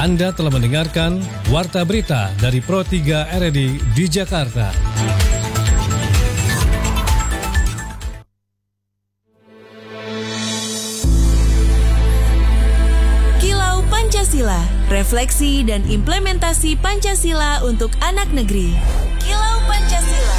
Anda telah mendengarkan Warta Berita dari Pro 3 RRI di Jakarta. Kilau Pancasila, refleksi dan implementasi Pancasila untuk anak negeri. Kilau Pancasila.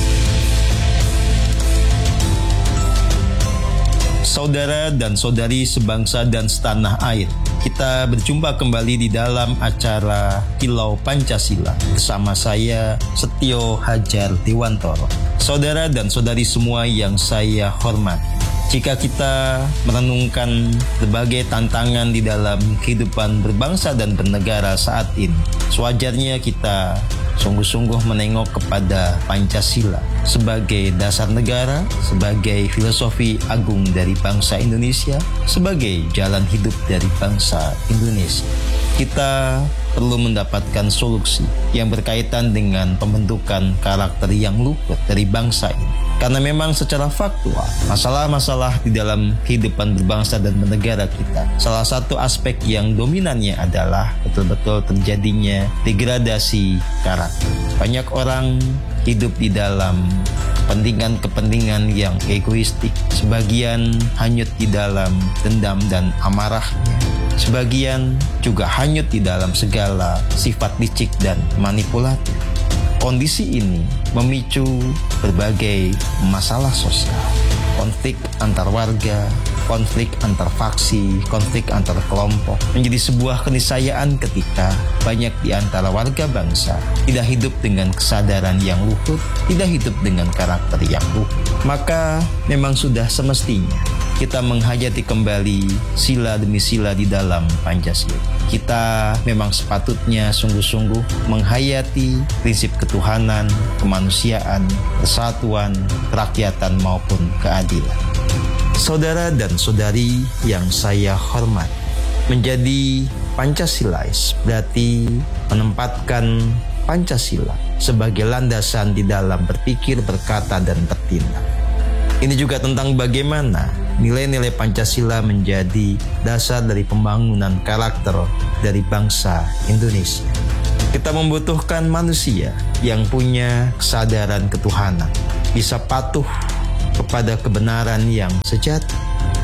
Saudara dan saudari sebangsa dan setanah air, kita berjumpa kembali di dalam acara Kilau Pancasila bersama saya Setio Hajar Dewantoro. Saudara dan saudari semua yang saya hormati, jika kita merenungkan berbagai tantangan di dalam kehidupan berbangsa dan bernegara saat ini, sewajarnya kita sungguh-sungguh menengok kepada Pancasila sebagai dasar negara, sebagai filosofi agung dari bangsa Indonesia, sebagai jalan hidup dari bangsa Indonesia. Kita perlu mendapatkan solusi yang berkaitan dengan pembentukan karakter yang luput dari bangsa ini. Karena memang secara faktual, masalah-masalah di dalam kehidupan berbangsa dan bernegara kita, salah satu aspek yang dominannya adalah betul-betul terjadinya degradasi karakter. Banyak orang hidup di dalam kepentingan-kepentingan yang egoistik. Sebagian hanyut di dalam dendam dan amarahnya. Sebagian juga hanyut di dalam segala sifat licik dan manipulatif. Kondisi ini memicu berbagai masalah sosial, konflik antar warga, konflik antar faksi, konflik antar kelompok, menjadi sebuah keniscayaan ketika banyak di antara warga bangsa tidak hidup dengan kesadaran yang luhur, tidak hidup dengan karakter yang luhur. Maka memang sudah semestinya kita menghayati kembali sila demi sila di dalam Pancasila. Kita memang sepatutnya sungguh-sungguh menghayati prinsip ketuhanan, kemanusiaan, persatuan, kerakyatan maupun keadilan. Saudara dan saudari yang saya hormati, menjadi Pancasilais berarti menempatkan Pancasila sebagai landasan di dalam berpikir, berkata, dan bertindak. Ini juga tentang bagaimana nilai-nilai Pancasila menjadi dasar dari pembangunan karakter dari bangsa Indonesia. Kita membutuhkan manusia yang punya kesadaran ketuhanan, bisa patuh kepada kebenaran yang sejati,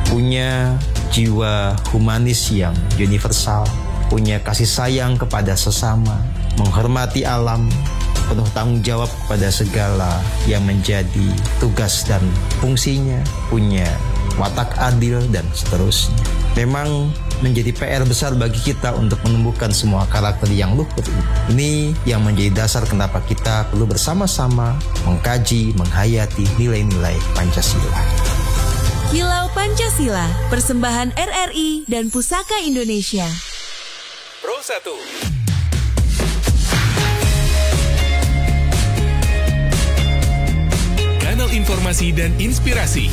punya jiwa humanis yang universal, punya kasih sayang kepada sesama, menghormati alam, penuh tanggung jawab kepada segala yang menjadi tugas dan fungsinya, punya watak adil, dan seterusnya. Memang menjadi PR besar bagi kita untuk menumbuhkan semua karakter yang luhur ini yang menjadi dasar kenapa kita perlu bersama-sama mengkaji, menghayati nilai-nilai Pancasila. Kilau Pancasila, persembahan RRI dan Pusaka Indonesia. Pro 1. Kanal informasi dan inspirasi.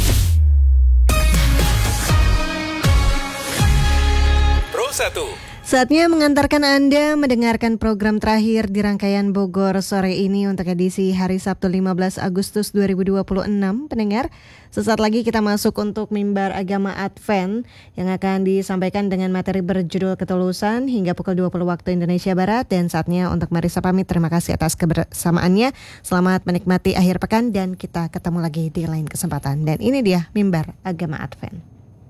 Pro 1. Saatnya mengantarkan Anda mendengarkan program terakhir di rangkaian Bogor sore ini untuk edisi hari Sabtu 15 Agustus 2026. Pendengar, sesaat lagi kita masuk untuk mimbar agama Advent yang akan disampaikan dengan materi berjudul Ketulusan hingga pukul 20 waktu Indonesia Barat. Dan saatnya untuk Marisa pamit. Terima kasih atas kebersamaannya. Selamat menikmati akhir pekan dan kita ketemu lagi di lain kesempatan. Dan ini dia mimbar agama Advent.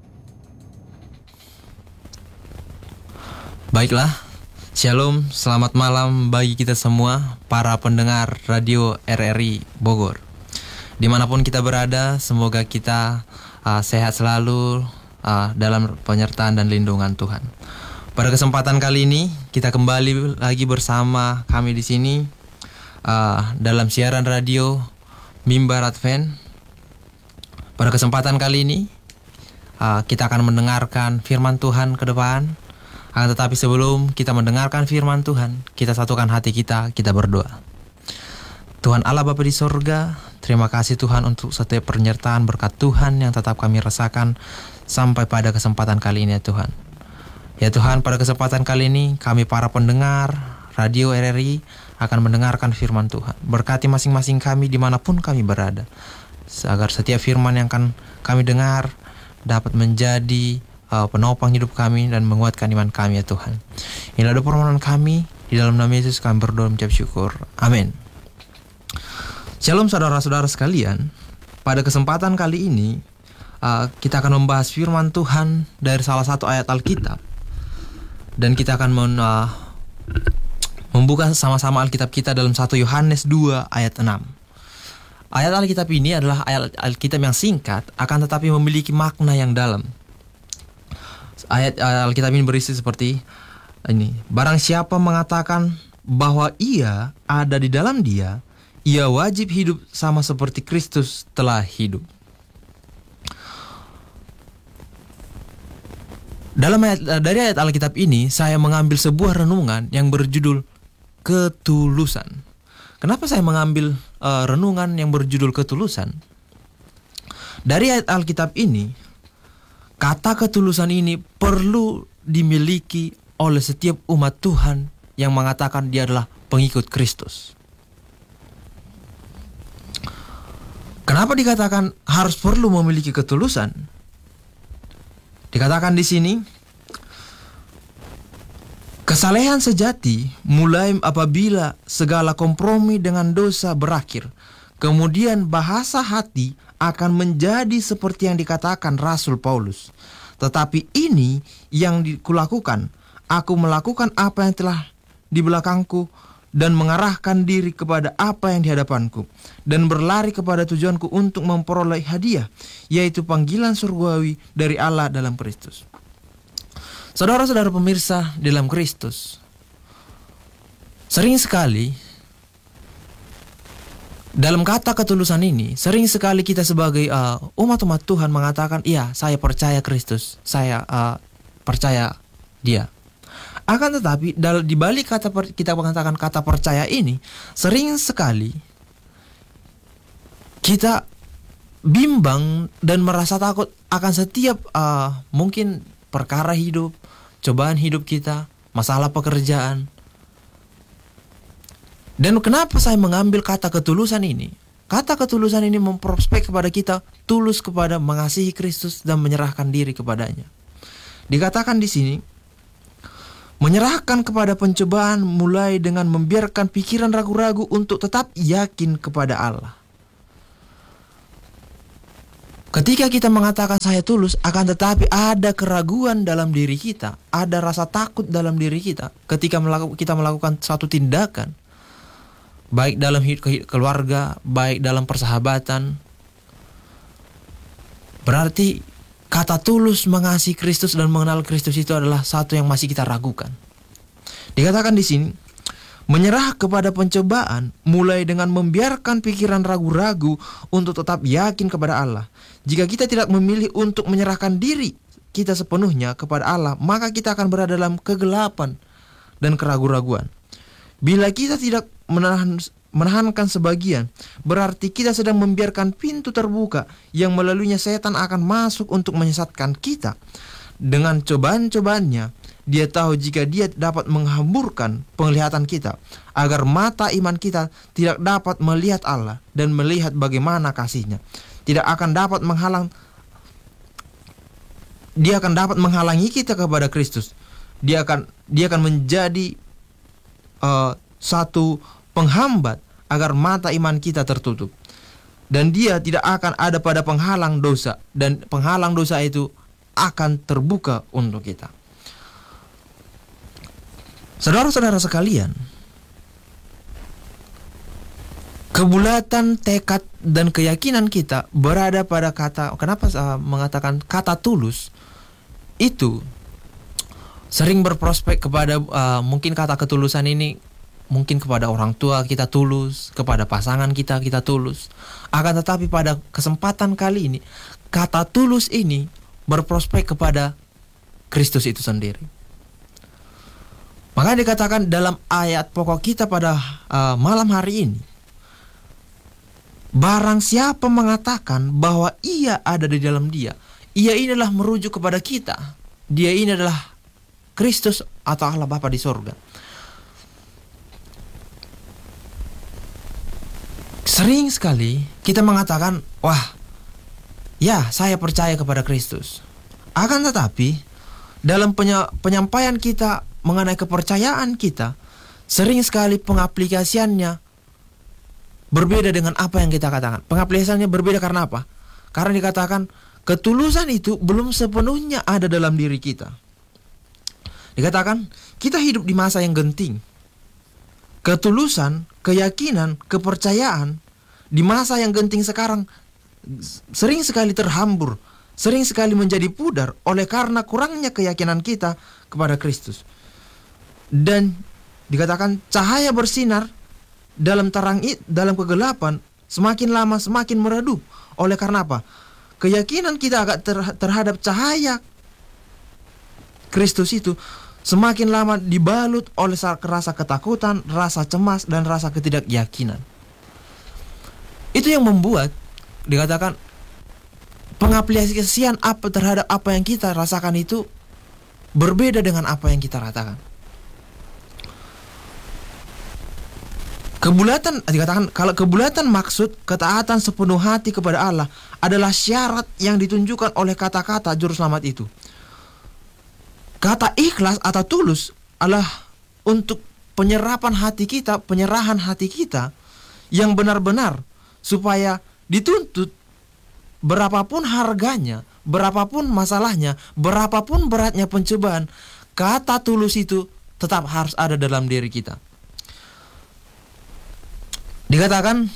Baiklah, Shalom, selamat malam bagi kita semua, para pendengar Radio RRI Bogor. Dimanapun kita berada, semoga kita sehat selalu dalam penyertaan dan lindungan Tuhan. Pada kesempatan kali ini, kita kembali lagi bersama kami di sini dalam siaran radio Mimbar Advent. Pada kesempatan kali ini, kita akan mendengarkan firman Tuhan ke depan. Akan tetapi sebelum kita mendengarkan firman Tuhan, kita satukan hati kita berdoa. Tuhan Allah Bapa di sorga, terima kasih Tuhan untuk setiap penyertaan berkat Tuhan yang tetap kami rasakan sampai pada kesempatan kali ini ya Tuhan. Ya Tuhan, pada kesempatan kali ini kami para pendengar Radio RRI akan mendengarkan firman Tuhan. Berkati masing-masing kami dimanapun kami berada, agar setiap firman yang akan kami dengar dapat menjadi penopang hidup kami dan menguatkan iman kami ya Tuhan. Inilah doa permohonan kami, di dalam nama Yesus kami berdoa mengucap syukur. Amin. Shalom saudara-saudara sekalian. Pada kesempatan kali ini kita akan membahas firman Tuhan dari salah satu ayat Alkitab. Dan kita akan membuka sama-sama Alkitab kita dalam 1 Yohanes 2 ayat 6. Ayat Alkitab ini adalah ayat Alkitab yang singkat, akan tetapi memiliki makna yang dalam. Ayat Alkitab ini berisi seperti ini. Barang siapa mengatakan bahwa ia ada di dalam Dia, ia wajib hidup sama seperti Kristus telah hidup. Dari ayat Alkitab ini, saya mengambil sebuah renungan yang berjudul ketulusan. Kenapa saya mengambil renungan yang berjudul ketulusan? Dari ayat Alkitab ini, kata ketulusan ini perlu dimiliki oleh setiap umat Tuhan yang mengatakan dia adalah pengikut Kristus. Kenapa dikatakan harus perlu memiliki ketulusan? Dikatakan di sini, kesalehan sejati mulai apabila segala kompromi dengan dosa berakhir. Kemudian bahasa hati akan menjadi seperti yang dikatakan Rasul Paulus. Tetapi ini yang kulakukan, aku melakukan apa yang telah di belakangku dan mengarahkan diri kepada apa yang di hadapanku dan berlari kepada tujuanku untuk memperoleh hadiah, yaitu panggilan surgawi dari Allah dalam Kristus. Saudara-saudara pemirsa dalam Kristus, sering sekali dalam kata ketulusan ini, sering sekali kita sebagai umat-umat Tuhan mengatakan, iya, saya percaya Kristus, saya percaya Dia. Akan tetapi di balik kita mengatakan kata percaya ini, sering sekali kita bimbang dan merasa takut akan setiap mungkin perkara hidup, cobaan hidup kita, masalah pekerjaan. Dan kenapa saya mengambil kata ketulusan ini? Kata ketulusan ini memprospek kepada kita tulus kepada mengasihi Kristus dan menyerahkan diri kepadanya. Dikatakan di sini, menyerahkan kepada pencobaan mulai dengan membiarkan pikiran ragu-ragu untuk tetap yakin kepada Allah. Ketika kita mengatakan saya tulus, akan tetapi ada keraguan dalam diri kita, ada rasa takut dalam diri kita ketika kita melakukan suatu tindakan, baik dalam keluarga, baik dalam persahabatan. Berarti kata tulus mengasihi Kristus dan mengenal Kristus itu adalah satu yang masih kita ragukan. Dikatakan di sini, menyerah kepada pencobaan mulai dengan membiarkan pikiran ragu-ragu untuk tetap yakin kepada Allah. Jika kita tidak memilih untuk menyerahkan diri kita sepenuhnya kepada Allah, maka kita akan berada dalam kegelapan dan keraguan-raguan. Bila kita tidak menahankan sebagian, berarti kita sedang membiarkan pintu terbuka yang melaluinya setan akan masuk untuk menyesatkan kita. Dengan cobaan-cobaannya, dia tahu jika dia dapat menghamburkan penglihatan kita, agar mata iman kita tidak dapat melihat Allah dan melihat bagaimana kasih-Nya. Dia akan dapat menghalangi kita kepada Kristus. Dia akan menjadi satu penghambat agar mata iman kita tertutup. Dan dia tidak akan ada pada penghalang dosa, dan penghalang dosa itu akan terbuka untuk kita. Saudara-saudara sekalian, kebulatan tekad dan keyakinan kita berada pada kata, kenapa mengatakan kata tulus itu sering berprospek kepada mungkin kata ketulusan ini mungkin kepada orang tua kita tulus, kepada pasangan kita tulus. Akan tetapi pada kesempatan kali ini, kata tulus ini berprospek kepada Kristus itu sendiri. Maka dikatakan dalam ayat pokok kita pada malam hari ini, barang siapa mengatakan bahwa ia ada di dalam Dia, ia ini adalah merujuk kepada kita. Dia ini adalah Kristus atau Allah Bapa di sorga. Sering sekali kita mengatakan, wah, ya saya percaya kepada Kristus. Akan tetapi dalam penyampaian kita mengenai kepercayaan kita, sering sekali pengaplikasiannya berbeda dengan apa yang kita katakan. Pengaplikasiannya berbeda karena apa? Karena dikatakan ketulusan itu belum sepenuhnya ada dalam diri kita. Dikatakan kita hidup di masa yang genting. Ketulusan, keyakinan, kepercayaan di masa yang genting sekarang sering sekali terhambur, sering sekali menjadi pudar oleh karena kurangnya keyakinan kita kepada Kristus. Dan dikatakan cahaya bersinar dalam dalam kegelapan semakin lama semakin meredup. Oleh karena apa? Keyakinan kita agak terhadap cahaya Kristus itu semakin lama dibalut oleh rasa ketakutan, rasa cemas, dan rasa ketidakyakinan. Itu yang membuat dikatakan pengaplikasian apa terhadap apa yang kita rasakan itu berbeda dengan apa yang kita rasakan. Kebulatan, dikatakan kalau kebulatan maksud ketaatan sepenuh hati kepada Allah adalah syarat yang ditunjukkan oleh kata-kata juru selamat itu. Kata ikhlas atau tulus adalah untuk penyerahan hati kita yang benar-benar supaya dituntut berapapun harganya, berapapun masalahnya, berapapun beratnya pencobaan, kata tulus itu tetap harus ada dalam diri kita. Dikatakan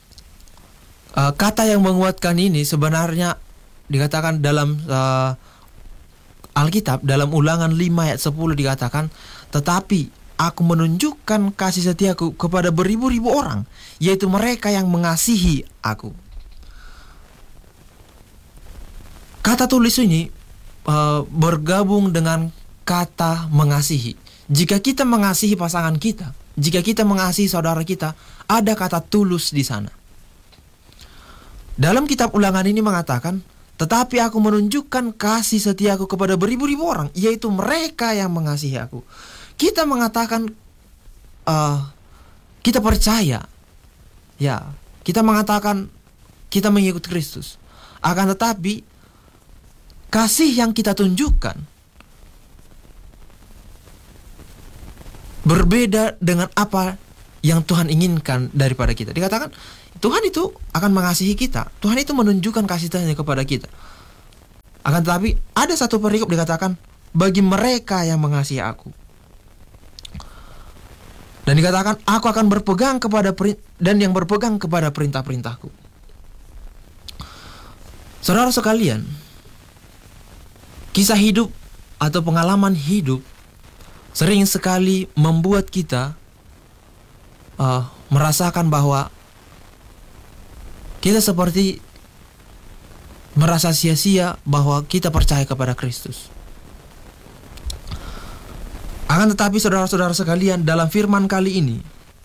kata yang menguatkan ini sebenarnya dikatakan dalam Alkitab, dalam Ulangan 5 ayat 10 dikatakan, tetapi aku menunjukkan kasih setiaku kepada beribu-ribu orang, yaitu mereka yang mengasihi aku. Kata tulis ini bergabung dengan kata mengasihi. Jika kita mengasihi pasangan kita, jika kita mengasihi saudara kita, ada kata tulus di sana. Dalam kitab Ulangan ini mengatakan, tetapi aku menunjukkan kasih setiaku kepada beribu-ribu orang, yaitu mereka yang mengasihi aku. Kita mengatakan, kita percaya, ya, kita mengatakan kita mengikut Kristus. Akan tetapi, kasih yang kita tunjukkan berbeda dengan apa yang Tuhan inginkan daripada kita. Dikatakan Tuhan itu akan mengasihi kita. Tuhan itu menunjukkan kasih Tuhan kepada kita. Akan tetapi ada satu perikop dikatakan bagi mereka yang mengasihi aku. Dan dikatakan aku akan berpegang kepada dan yang berpegang kepada perintah-perintahku. Saudara sekalian, kisah hidup atau pengalaman hidup sering sekali membuat kita merasakan bahwa kita seperti merasa sia-sia bahwa kita percaya kepada Kristus. Akan tetapi saudara-saudara sekalian, dalam firman kali ini,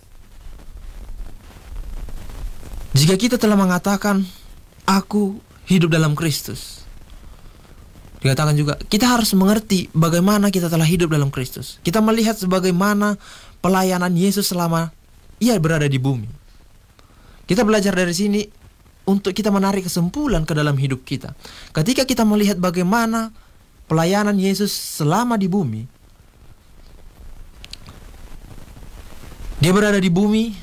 jika kita telah mengatakan aku hidup dalam Kristus, dikatakan juga kita harus mengerti bagaimana kita telah hidup dalam Kristus. Kita melihat sebagaimana pelayanan Yesus selama ia berada di bumi. Kita belajar dari sini untuk kita menarik kesimpulan ke dalam hidup kita. Ketika kita melihat bagaimana pelayanan Yesus selama di bumi, dia berada di bumi.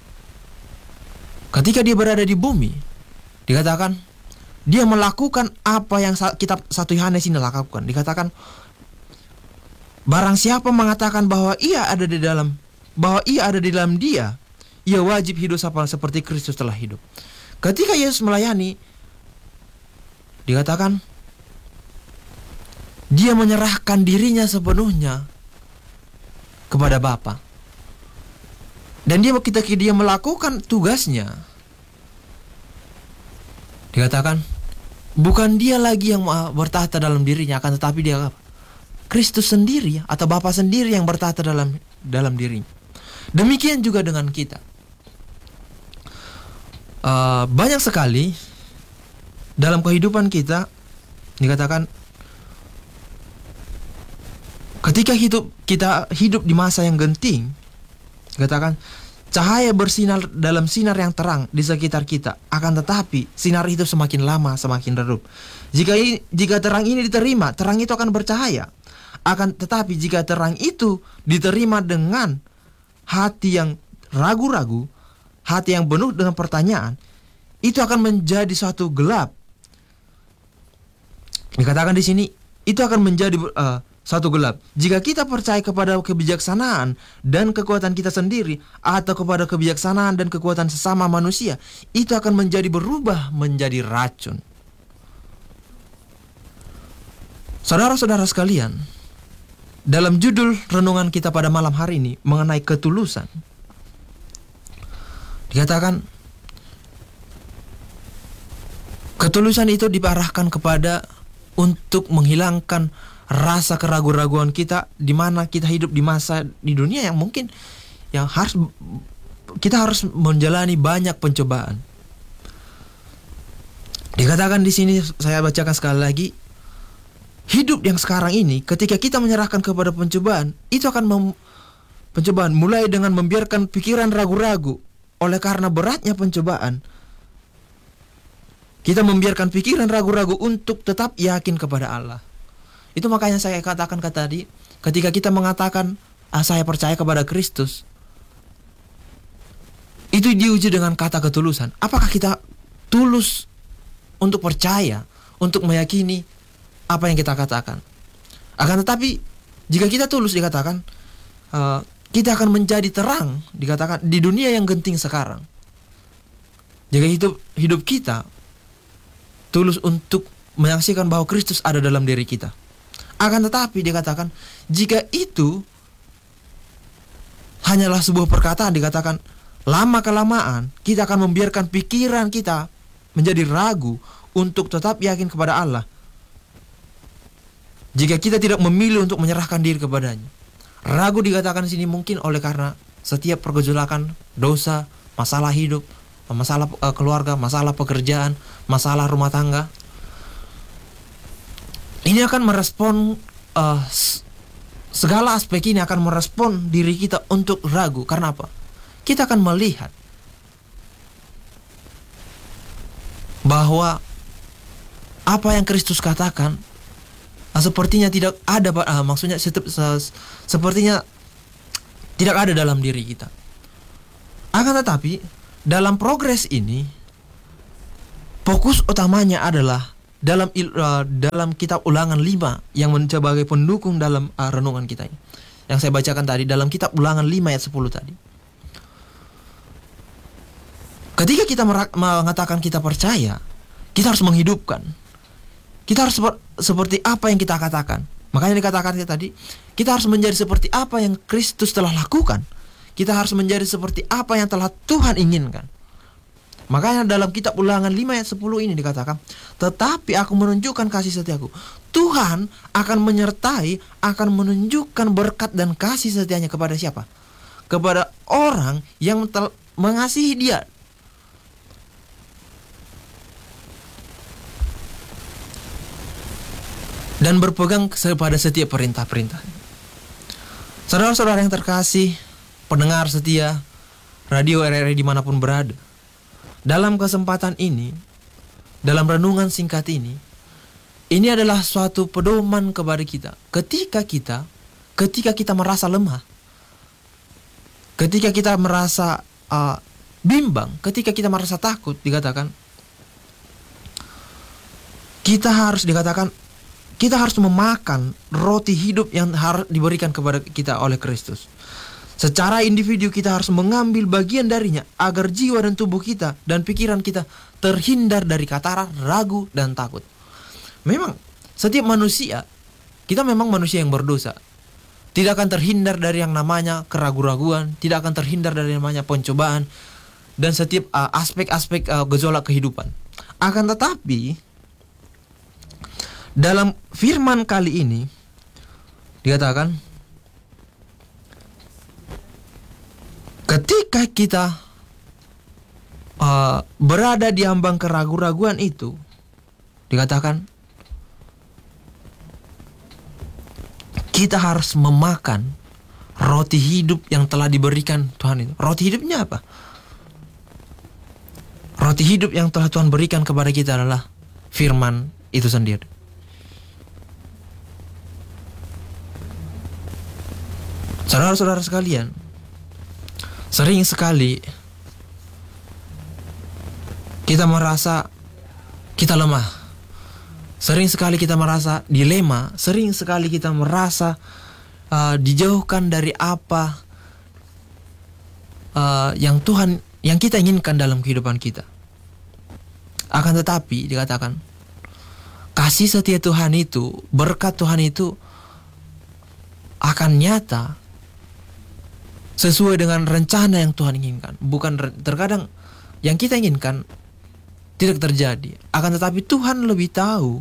Ketika dia berada di bumi, dikatakan dia melakukan apa yang kitab 1 Yohanes ini lakukan. Dikatakan barang siapa mengatakan bahwa ia ada di dalam dia, ia wajib hidup seperti Kristus telah hidup. Ketika Yesus melayani, dikatakan dia menyerahkan dirinya sepenuhnya kepada Bapa. Dan ketika dia melakukan tugasnya, dikatakan bukan dia lagi yang bertahta dalam dirinya, akan tetapi dia Kristus sendiri atau Bapa sendiri yang bertahta dalam dirinya. Demikian juga dengan kita. Banyak sekali dalam kehidupan kita dikatakan ketika kita hidup di masa yang genting, dikatakan cahaya bersinar dalam sinar yang terang di sekitar kita. Akan tetapi sinar itu semakin lama semakin redup. Jika terang ini diterima, terang itu akan bercahaya. Akan tetapi jika terang itu diterima dengan hati yang ragu-ragu, hati yang penuh dengan pertanyaan, itu akan menjadi suatu gelap. Dikatakan di sini, itu akan menjadi satu gelap. Jika kita percaya kepada kebijaksanaan dan kekuatan kita sendiri, atau kepada kebijaksanaan dan kekuatan sesama manusia, itu akan menjadi berubah menjadi racun. Saudara-saudara sekalian, dalam judul renungan kita pada malam hari ini mengenai ketulusan, dikatakan ketulusan itu diarahkan kepada untuk menghilangkan rasa keraguan-raguan kita, di mana kita hidup di dunia yang mungkin kita harus menjalani banyak pencobaan. Dikatakan di sini, saya bacakan sekali lagi, hidup yang sekarang ini ketika kita menyerahkan kepada pencobaan, itu akan pencobaan mulai dengan membiarkan pikiran ragu-ragu. Oleh karena beratnya pencobaan, kita membiarkan pikiran ragu-ragu untuk tetap yakin kepada Allah. Itu makanya saya katakan tadi, ketika kita mengatakan saya percaya kepada Kristus, itu diuji dengan kata ketulusan. Apakah kita tulus untuk percaya, untuk meyakini apa yang kita katakan? Akan tetapi jika kita tulus, dikatakan kita akan menjadi terang, dikatakan di dunia yang genting sekarang. Jika hidup kita tulus untuk menyaksikan bahwa Kristus ada dalam diri kita. Akan tetapi dikatakan, jika itu hanyalah sebuah perkataan, dikatakan lama-kelamaan kita akan membiarkan pikiran kita menjadi ragu untuk tetap yakin kepada Allah. Jika kita tidak memilih untuk menyerahkan diri kepadanya. Ragu dikatakan di sini mungkin oleh karena setiap pergejolakan dosa, masalah hidup, masalah keluarga, masalah pekerjaan, masalah rumah tangga. Ini akan merespon segala aspek ini akan merespon diri kita untuk ragu. Karena apa? Kita akan melihat bahwa apa yang Kristus katakan sepertinya tidak ada, maksudnya sepertinya tidak ada dalam diri kita. Akan tetapi dalam progres ini fokus utamanya adalah dalam kitab Ulangan 5 yang sebagai pendukung dalam renungan kita ini. Yang saya bacakan tadi dalam kitab Ulangan 5 ayat 10 tadi. Ketika kita mengatakan kita percaya, kita harus menghidupkan. Kita harus seperti apa yang kita katakan. Makanya dikatakan tadi, kita harus menjadi seperti apa yang Kristus telah lakukan. Kita harus menjadi seperti apa yang telah Tuhan inginkan. Makanya dalam kitab Ulangan 5 ayat 10 ini dikatakan, tetapi aku menunjukkan kasih setiaku. Tuhan akan menyertai, akan menunjukkan berkat dan kasih setianya kepada siapa? Kepada orang yang mengasihi Dia. Dan berpegang kepada setiap perintah-perintah. Saudara-saudara yang terkasih, pendengar setia Radio RRI dimanapun berada, dalam kesempatan ini, dalam renungan singkat ini adalah suatu pedoman kepada kita. Ketika kita merasa lemah, ketika kita merasa bimbang, ketika kita merasa takut, dikatakan kita harus memakan roti hidup yang harus diberikan kepada kita oleh Kristus. Secara individu kita harus mengambil bagian darinya agar jiwa dan tubuh kita dan pikiran kita terhindar dari kata ragu dan takut. Memang setiap manusia, kita memang manusia yang berdosa. Tidak akan terhindar dari yang namanya keraguan-raguan, tidak akan terhindar dari yang namanya pencobaan dan setiap aspek-aspek gejolak kehidupan. Akan tetapi dalam firman kali ini dikatakan, ketika kita berada di ambang keraguan-raguan itu, dikatakan kita harus memakan roti hidup yang telah diberikan Tuhan itu. Roti hidupnya apa? Roti hidup yang telah Tuhan berikan kepada kita adalah firman itu sendiri. Saudara-saudara sekalian, sering sekali kita merasa kita lemah. Sering sekali kita merasa dilema. Sering sekali kita merasa dijauhkan dari apa yang kita inginkan dalam kehidupan kita. Akan tetapi dikatakan kasih setia Tuhan itu, berkat Tuhan itu akan nyata sesuai dengan rencana yang Tuhan inginkan. Bukan terkadang yang kita inginkan tidak terjadi. Akan tetapi Tuhan lebih tahu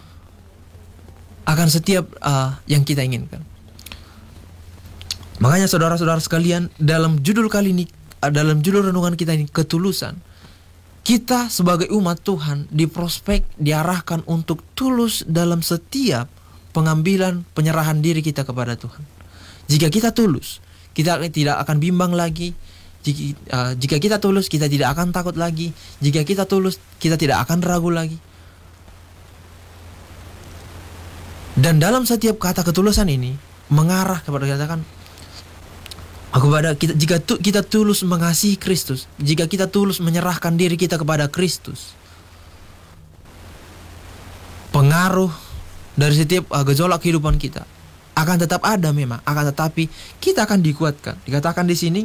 akan setiap yang kita inginkan. Makanya saudara-saudara sekalian, dalam judul kali ini, dalam judul renungan kita ini, ketulusan. Kita sebagai umat Tuhan diprospek, diarahkan untuk tulus dalam setiap pengambilan penyerahan diri kita kepada Tuhan. Jika kita tulus, kita tidak akan bimbang lagi. Jika kita tulus, kita tidak akan takut lagi. Jika kita tulus, kita tidak akan ragu lagi. Dan dalam setiap kata ketulusan ini mengarah kepada katakan jika kita tulus mengasihi Kristus, jika kita tulus menyerahkan diri kita kepada Kristus, pengaruh dari setiap gejolak kehidupan kita akan tetap ada memang, akan tetapi kita akan dikuatkan. Dikatakan di sini,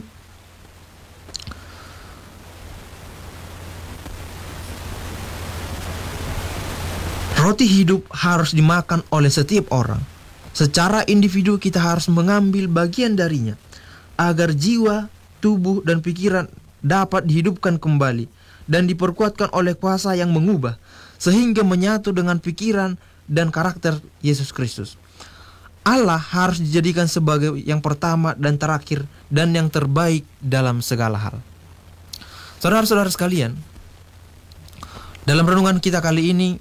roti hidup harus dimakan oleh setiap orang. Secara individu kita harus mengambil bagian darinya, agar jiwa, tubuh, dan pikiran dapat dihidupkan kembali dan diperkuatkan oleh kuasa yang mengubah, sehingga menyatu dengan pikiran dan karakter Yesus Kristus. Allah harus dijadikan sebagai yang pertama dan terakhir dan yang terbaik dalam segala hal. Saudara-saudara sekalian, dalam renungan kita kali ini,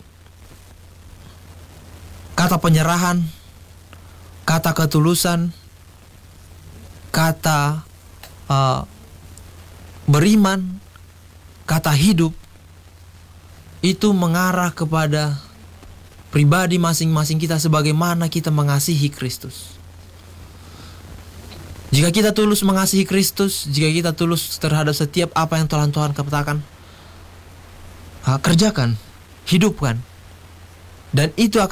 kata penyerahan, kata ketulusan, kata beriman, kata hidup, itu mengarah kepada pribadi masing-masing kita sebagaimana kita mengasihi Kristus. Jika kita tulus mengasihi Kristus, jika kita tulus terhadap setiap apa yang Tuhan katakan, kerjakan, hidupkan, dan itu akan